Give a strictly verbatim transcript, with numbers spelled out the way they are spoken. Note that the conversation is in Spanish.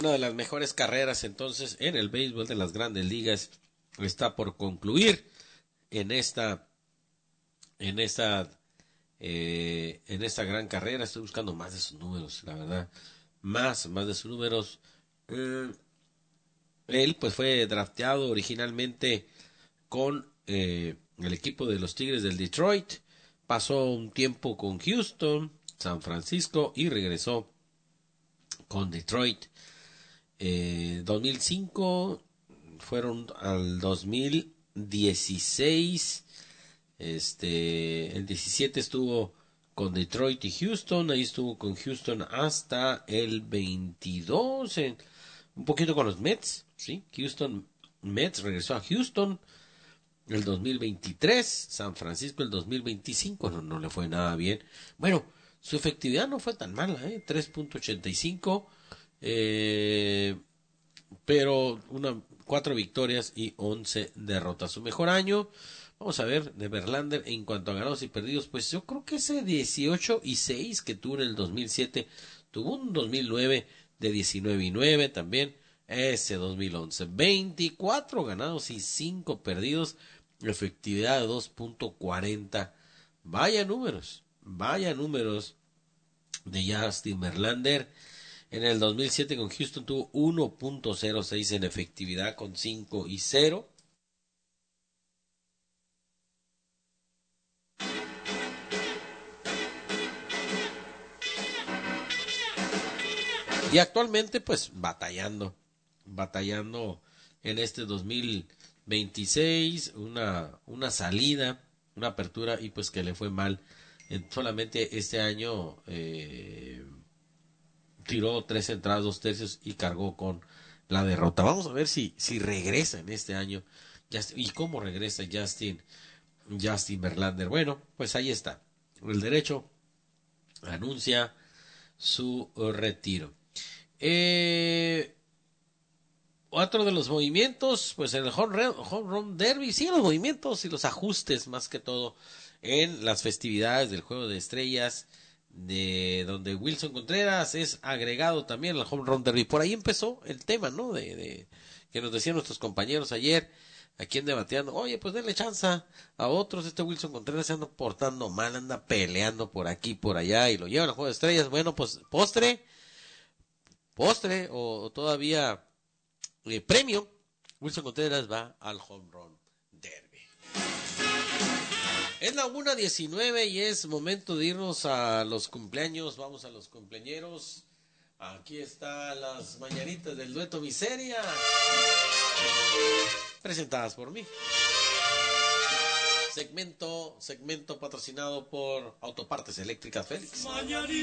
una de las mejores carreras entonces en el béisbol de las Grandes Ligas está por concluir en esta en esta eh, en esta gran carrera. Estoy buscando más de sus números, la verdad, más más de sus números. Eh, él pues fue drafteado originalmente con eh, el equipo de los Tigres del Detroit, pasó un tiempo con Houston, San Francisco y regresó con Detroit. Eh, dos mil cinco fueron al dos mil dieciséis, este, el diecisiete estuvo con Detroit y Houston, ahí estuvo con Houston hasta el veintidós, en, un poquito con los Mets, sí, Houston Mets, regresó a Houston el dos mil veintitrés, San Francisco el dos mil veinticinco, no, no le fue nada bien. Bueno, su efectividad no fue tan mala, ¿eh? tres punto ochenta y cinco, eh, pero una, cuatro victorias y once derrotas. Su mejor año, vamos a ver, de Verlander en cuanto a ganados y perdidos, pues yo creo que ese dieciocho y seis que tuvo en el dos mil siete, tuvo un dos mil nueve de diecinueve y nueve también, ese dos mil once, veinticuatro ganados y cinco perdidos, efectividad de dos punto cuarenta. Vaya números, vaya números de Justin Verlander. En el dos mil siete con Houston tuvo uno punto cero seis en efectividad con cinco y cero. Y actualmente pues batallando, batallando en este dos mil veintiséis, una, una salida, una apertura y pues que le fue mal. En solamente este año eh, tiró tres entradas, dos tercios y cargó con la derrota. Vamos a ver si, si regresa en este año Justin, y cómo regresa Justin, Justin Verlander. Bueno, pues ahí está. El derecho anuncia su retiro. Eh, otro de los movimientos, pues en el home run, home run derby, sí, los movimientos y los ajustes más que todo en las festividades del Juego de Estrellas, de donde Wilson Contreras es agregado también al home run derby. Por ahí empezó el tema, ¿no? De, de que nos decían nuestros compañeros ayer, aquí en Debateando, oye, pues denle chance a otros, este Wilson Contreras se anda portando mal, anda peleando por aquí, por allá, y lo llevan al Juego de Estrellas. Bueno, pues postre, postre, o, o todavía eh, premio, Wilson Contreras va al home run derby. Es la una diecinueve y es momento de irnos a los cumpleaños. Vamos a los cumpleañeros. Aquí están las mañanitas del dueto Miseria, presentadas por mí. Segmento, segmento patrocinado por Autopartes Eléctricas Félix.